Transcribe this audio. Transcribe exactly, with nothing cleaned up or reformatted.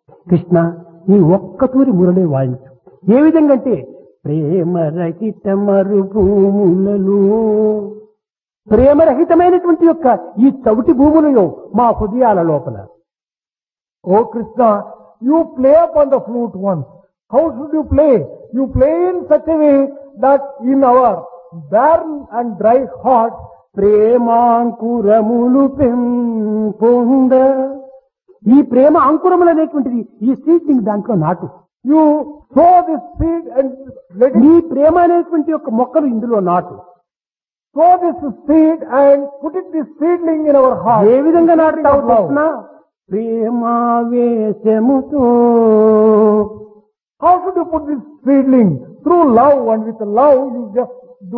కృష్ణ నీ ఒక్కతూరి మురళి వాయించు. ఏ విధంగా అంటే ప్రేమరహిత మరుభూములలో, ప్రేమరహితమైనటువంటి యొక్క ఈ చవిటి భూములలో మా హృదయాల లోపల. Oh Krishna, you play upon the flute once. How should you play? You play in such a way that in our barren and dry hearts, ప్రేమాంకురములు పెంపొంద, ఈ ప్రేమ అంకురములు అనేటువంటిది ఈ సీడ్లింగ్ దాంట్లో నాటు. you sow this seed and let it ఈ ప్రేమ అనేటువంటి యొక్క మొక్కలు ఇందులో నాటు. sow this seed and put it this seedling in our heart. ఏ విధంగా Seedling నాటుతావు of love. Krishna? ప్రేమావేశముతో. How should you put this seedling? Through love, and with love you just